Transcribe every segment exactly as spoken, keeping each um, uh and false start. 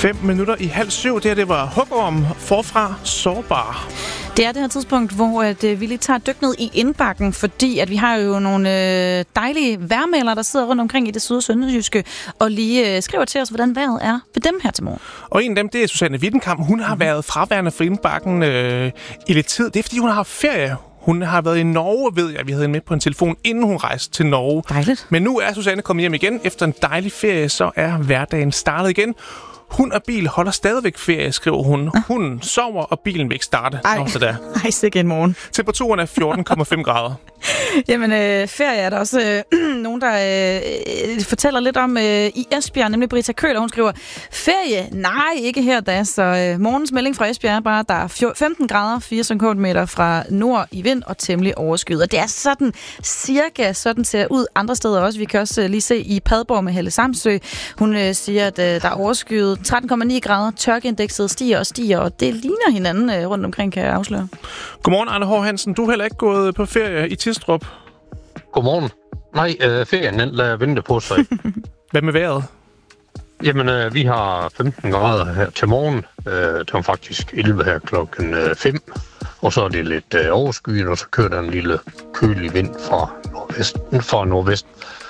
Fem minutter i halv syv, det her det var Hugorm forfra sårbar. Det er det her tidspunkt, hvor at, øh, vi lige tager dyk ned i indbakken, fordi at vi har jo nogle øh, dejlige vejrmalere, der sidder rundt omkring i det syd- og sønderjyske, og lige øh, skriver til os, hvordan vejret er ved dem her til morgen. Og en af dem, det er Susanne Wittenkamp. Hun har mm-hmm. været fraværende fra indbakken øh, i lidt tid. Det er, fordi hun har haft ferie. Hun har været i Norge, ved jeg. Vi havde hende med på en telefon, inden hun rejste til Norge. Dejligt. Men nu er Susanne kommet hjem igen. Efter en dejlig ferie, så er hverdagen startet igen. Hund og bil holder stadigvæk ferie, skriver hun. Ah. Hunden sover, og bilen vil ikke starte. Ej, Nå, så der. Ej, sikke en morgen. Temperaturen er fjorten komma fem grader. Jamen, øh, ferie er der også øh, nogen, der øh, fortæller lidt om øh, i Esbjerg, nemlig Britta Køler. Hun skriver, ferie? Nej, ikke her da. Så øh, morgens melding fra Esbjerg er bare, der er femten grader, fire sekundmeter fra nord i vind og temmelig overskyet. Og det er sådan cirka, sådan ser ud andre steder også. Vi kan også øh, lige se i Padborg med Helle Samsø. Hun øh, siger, at øh, der er overskyet tretten komma ni grader. Tørkeindekset stiger og stiger, og det ligner hinanden øh, rundt omkring, kan jeg afsløre. Godmorgen, Arne Hård Hansen. Du er heller ikke gået på ferie i Tistrup. Godmorgen. Nej, øh, ferien den lader vente på sig. Hvad med vejret? Jamen, øh, vi har femten grader her til morgen. Øh, det var faktisk elleve her klokken fem. Og så er det lidt øh, overskyet, og så kører der en lille kølig vind fra nordvesten, fra nordvest.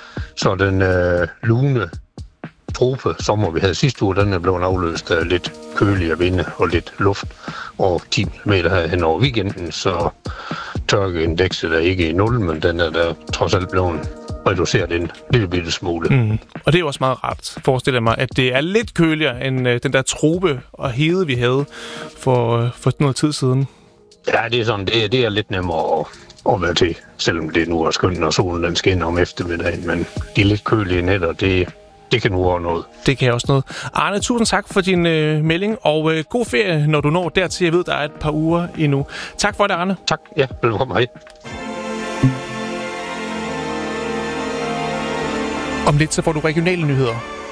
Så den øh, lune trope sommer, vi havde sidste uge, den er blevet afløst af lidt køligere vinde og lidt luft. Og ti meter her hen over weekenden, så tørkeindekset er ikke i nul, men den er der trods alt blevet reduceret en lille bitte smule. Mm. Og det er jo også meget rart, forestiller jeg mig, at det er lidt køligere end øh, den der trope og hede, vi havde for, øh, for noget tid siden. Ja, det er sådan, det er, det er lidt nemmere at, at være til, selvom det nu er skønt, og solen den skinner om eftermiddagen, men de lidt kølige nætter, det Det kan nu også noget. Det kan også noget. Arne, tusind tak for din øh, melding, og øh, god ferie, når du når dertil. Jeg ved, der er et par uger endnu. Tak for det, Arne. Tak. Ja, velkommen. Hej. Om lidt så får du regionale nyheder.